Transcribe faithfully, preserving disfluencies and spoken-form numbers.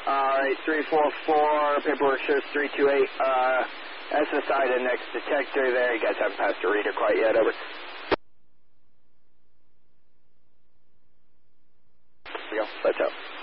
Alright, three four four, paperwork shows three two eight, uh, S S I to next detector there. You guys haven't passed a reader quite yet, over. There we go, let's go.